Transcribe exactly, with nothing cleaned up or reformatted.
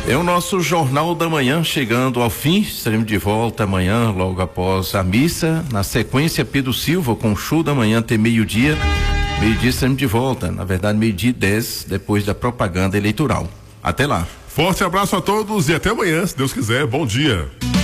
É o nosso Jornal da Manhã chegando ao fim. Estaremos de volta amanhã, logo após a missa. Na sequência, Pedro Silva com o show da manhã até meio-dia. Meio-dia estaremos de volta. Na verdade, meio-dia e dez, depois da propaganda eleitoral. Até lá. Forte abraço a todos e até amanhã, se Deus quiser. Bom dia.